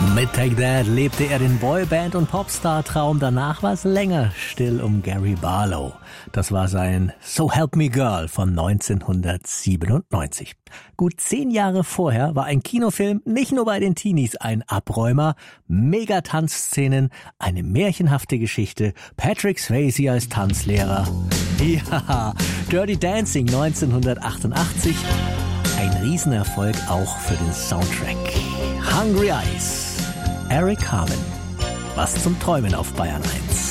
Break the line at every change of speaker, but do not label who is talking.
Mit Take That lebte er den Boyband- und Popstar-Traum. Danach war es länger still um Gary Barlow. Das war sein So Help Me Girl von 1997. Gut 10 Jahre vorher war ein Kinofilm nicht nur bei den Teenies ein Abräumer. Mega-Tanzszenen, eine märchenhafte Geschichte, Patrick Swayze als Tanzlehrer. Ja, Dirty Dancing 1988. Ein Riesenerfolg auch für den Soundtrack. Hungry Eyes, Eric Carmen. Was zum Träumen auf Bayern 1.